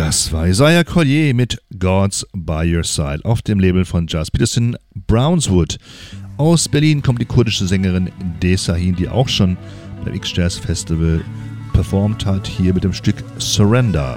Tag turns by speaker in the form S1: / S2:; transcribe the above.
S1: Das war Isaiah Collier mit God's by Your Side auf dem Label von Jas Peterson Brownswood. Aus Berlin kommt die kurdische Sängerin Desahin, die auch schon beim X-Jazz Festival performt hat, hier mit dem Stück Surrender.